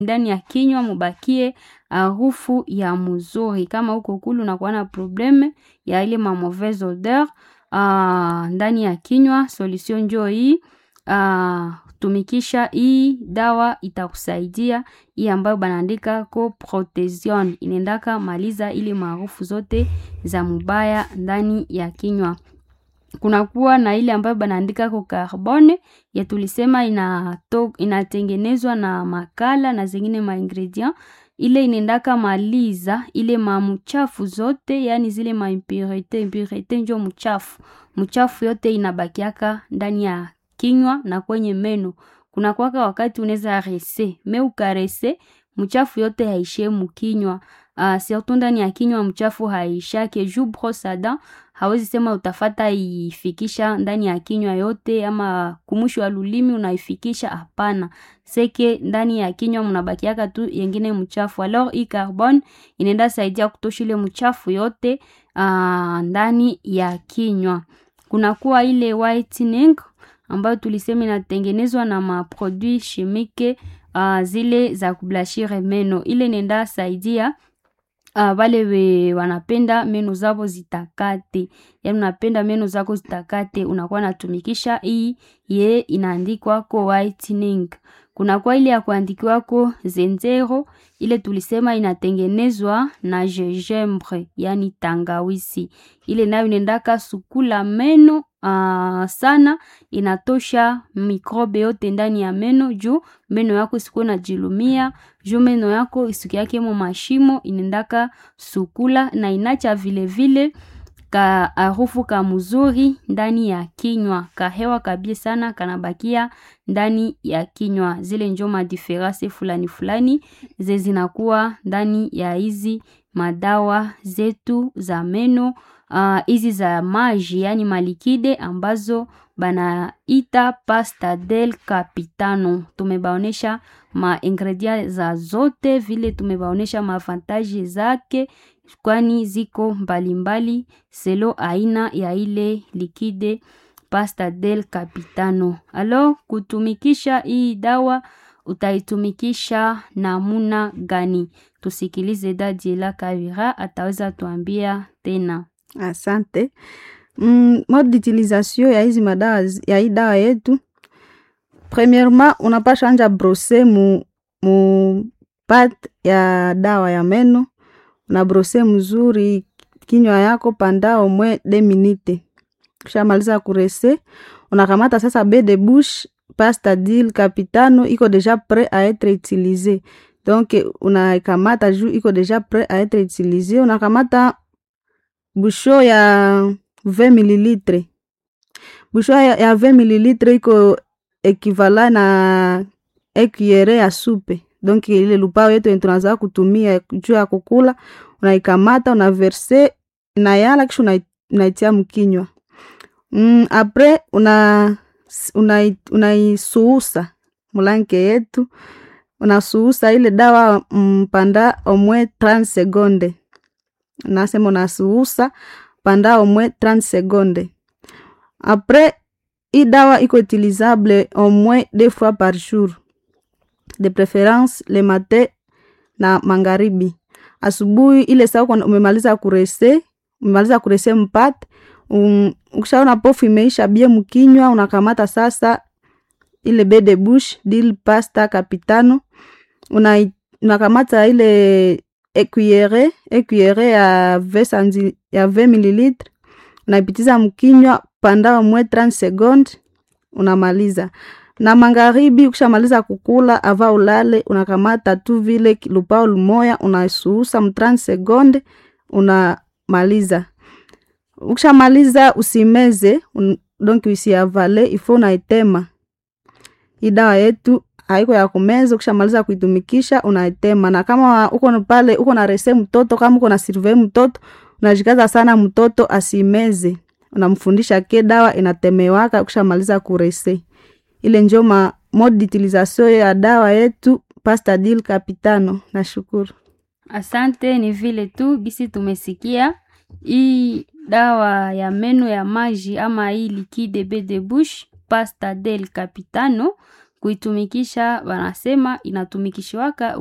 ndani ya kinywa mubakie harufu ya mzuri. Kama uko kulu unakuwa na probleme ya ile ma mauvaise odeur ndani ya kinywa, solution njoo hii. Tumikisha hii dawa itakusaidia, hii ambayo banaandika ko protection, inendaka maliza ile maarufu zote za mubaya ndani ya kinywa. Kuna kuwa na ile ambayo banaandika ko carbone, ya tulisema inatengenezwa na makala na zingine ma ingredient. Ile inendaka maliza ile mamuchafu zote, yani zile ma impurite njo muchafu yote inabakiaka ndani ya kinywa na kwenye meno. Kuna kuwaka wakati unaweza rese, ukarese mchafu yote haishie mukinywa. Surtout ndani ya kinywa mchafu haishake. Juu brosse à dents hawezi sema utafata ifikisha ndani ya kinywa yote, ama kumwisho wa lulimi unaifikisha, hapana. Seke ndani ya kinywa mnabakiaka tu yengine mchafu. Alors hii carbone inaenda saidia kutosha ile mchafu yote ndani ya kinywa. Kuna kuwa ile whitening ambayo tulisema inatengenezwa na maproduit chimique zile za kublashire meno. Ile nenda saidia wale wanapenda meno zabo zitakate. Yani unapenda meno zako zitakate, unakuwa natumikisha hii inaandikwa ko whitening. Kuna kwa ile ya kuandikiwa ko zenzero, ile tulisema inatengenezwa na gingembre, yani tangawisi. Ile nayo inendaka sukula meno sana, inatosha mikrobe yote ndani ya meno, juu meno yako isikuwe na jilumia, juu meno yako isuki yake mo mashimo, inendaka sukula na inacha vile vile ka harufu ka mzuri ndani ya kinywa. Kahewa kabisa sana kanabakia ndani ya kinywa. Zile njo madiference fulani zinakuwa ndani ya hizi madawa zetu za meno, hizi za maji, yani malikide ambazo banaita pasta del capitano. Tumebaonesha ma ingredients za zote, vile tumebaonesha maavantage zake, kwani ziko mbalimbali selo aina ya ile likide pasta del capitano. Alors kutumikisha hii dawa utaitumikisha namuna gani? Tusikilize Dadiela Kavira, ataweza tuambia tena. Asante. Mode d'utilisation ya hizi madawa ya hii dawa yetu. Premièrement, unapasha anja brosser mu pat ya dawa ya meno. Na brosser mzuri kinywa yako pendant au moins 2 minutes. Kisha maliza kurese, unakamata sasa bain de bouche pasta del capitano iko déjà prêt à être utilisé. Donc unakamata juu iko déjà prêt à être utilisé, unakamata bouchon ya 20 ml. Bouchon ya 20 ml iko equivalent na cuillère ya soupe. Donc ile lupao yetu tunaanza kutumia juu ya kukula, unaikamata unaverse na yala kisha unaitia mkinywa. Après unaisuusa mulanke yetu, unasuusa ile dawa pendant au moins 30 secondes. Nasema unasuusa pendant au moins 30 secondes. Après hii dawa iko utilisable au moins 2 fois par jour, de préférence le matin na magharibi. Asubuhi ile saa umemaliza kurese mpate, ukishaona pofu imeisha bie mkinywa, unakamata sasa ile bain de bouche del pasta capitano, unakamata ile cuillère ya 20 ml, unaipitiza mkinywa pendant au moins 30 secondes, unamaliza. Na magharibi ukishamaliza kukula ava ulale, unakamata tu vile lupao lumoya, unasuusa 30 secondes, unamaliza. Ukishamaliza usimeze, donc usiavale, ifo unaitema. Hii dawa yetu haiko ya kumeza, ukishamaliza kuitumikisha unaitema. Na kama uko pale uko na rese mtoto, kama uko na surveiller mtoto, unajikaza sana mtoto asimeze, unamfundisha ke dawa inatemewaka ukishamaliza kurese. Ile njo mode d'utilisation ya dawa yetu pasta del capitano. Nashukuru. Asante. Ni vile tu gisi tumesikia hii dawa ya meno ya maji ama hii liquide bain de bouche pasta del capitano kuitumikisha wanasema inatumikishwaka